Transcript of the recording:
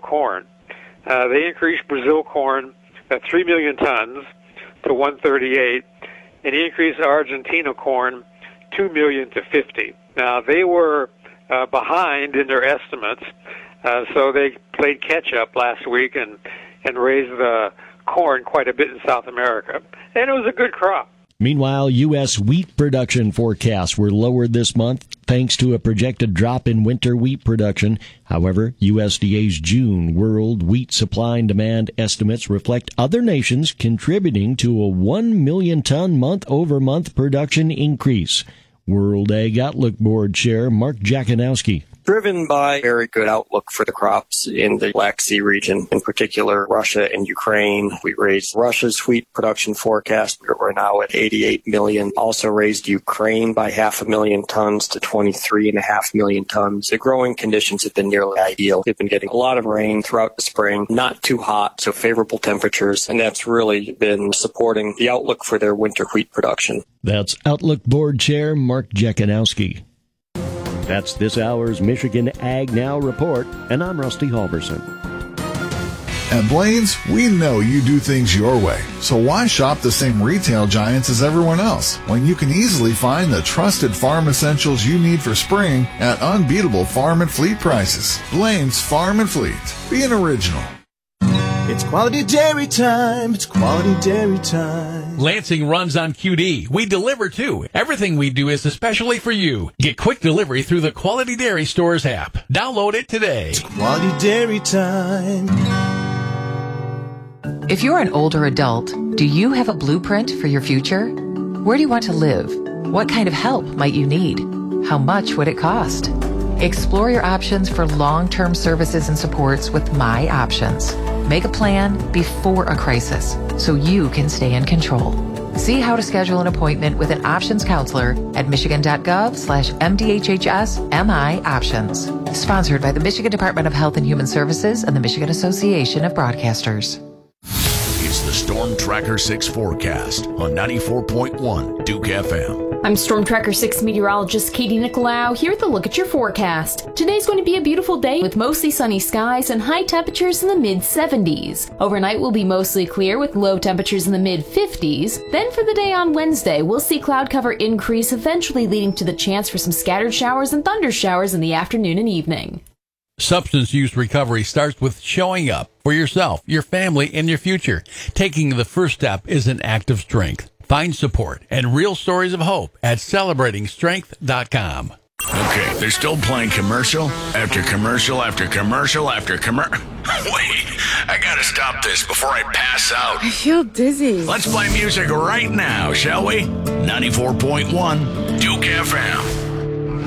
corn. They increased Brazil corn 3 million tons to 138, and he increased Argentina corn 2 million to 50. Now, they were behind in their estimates, so they played catch-up last week and raised the corn quite a bit in South America, and it was a good crop. Meanwhile, U.S. wheat production forecasts were lowered this month thanks to a projected drop in winter wheat production. However, USDA's June world wheat supply and demand estimates reflect other nations contributing to a 1 million ton month-over-month production increase. World Ag Outlook Board Chair Mark Jakanowski. Driven by very good outlook for the crops in the Black Sea region, in particular Russia and Ukraine. We raised Russia's wheat production forecast. We're now at 88 million. Also raised Ukraine by 500,000 tons to 23.5 million tons. The growing conditions have been nearly ideal. They've been getting a lot of rain throughout the spring, not too hot, so favorable temperatures, and that's really been supporting the outlook for their winter wheat production. That's Outlook Board Chair Mark Jakanowski. That's this hour's Michigan Ag Now report, and I'm Rusty Halverson. At Blaine's, we know you do things your way, so why shop the same retail giants as everyone else when you can easily find the trusted farm essentials you need for spring at unbeatable farm and fleet prices? Blaine's Farm and Fleet. Be an original. It's quality dairy time. It's quality dairy time. Lansing runs on QD. We deliver too. Everything we do is especially for you. Get quick delivery through the Quality Dairy Stores app. Download it today. It's quality dairy time. If you're an older adult, do you have a blueprint for your future? Where do you want to live? What kind of help might you need? How much would it cost? Explore your options for long-term services and supports with My Options. Make a plan before a crisis so you can stay in control. See how to schedule an appointment with an options counselor at michigan.gov/MDHHS-MI Options. Sponsored by the Michigan Department of Health and Human Services and the Michigan Association of Broadcasters. It's the Storm Tracker 6 forecast on 94.1 Duke FM. I'm Storm Tracker 6 meteorologist Katie Nicolau here with a look at your forecast. Today's going to be a beautiful day with mostly sunny skies and high temperatures in the mid-70s. Overnight will be mostly clear with low temperatures in the mid-50s. Then for the day on Wednesday, we'll see cloud cover increase, eventually leading to the chance for some scattered showers and thunder showers in the afternoon and evening. Substance use recovery starts with showing up for yourself, your family, and your future. Taking the first step is an act of strength. Find support and real stories of hope at celebratingstrength.com. Okay, they're still playing commercial after commercial after commercial after commercial. Wait, I gotta stop this before I pass out. I feel dizzy. Let's play music right now, shall we? 94.1 Duke FM.